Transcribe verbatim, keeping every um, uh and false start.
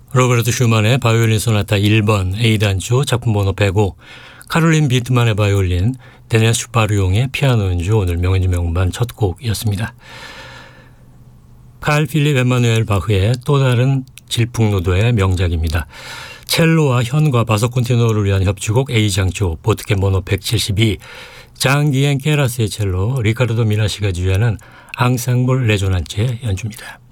로베르토 슈만의 바이올린 소나타 일 번 A단조 작품 번호 백오, 카롤린 비트만의 바이올린, 데니스 슈파르용의 피아노 연주, 오늘 명연주 명반 첫 곡이었습니다. 칼 필립 엠마누엘 바흐의 또 다른 질풍노도의 명작입니다. 첼로와 현과 바소콘티노를 위한 협주곡 A장조, 보트캠 번호 백칠십이, 장기엔 케라스의 첼로, 리카르도 미나시가 주연한 앙상블 레조난체의 연주입니다.